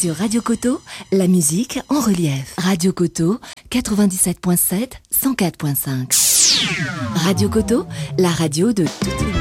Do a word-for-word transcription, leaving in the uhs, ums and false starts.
Sur Radio Coteau, la musique en relief. Radio Coteau, quatre-vingt-dix-sept virgule sept, cent quatre virgule cinq. Radio Coteau, la radio de toutes les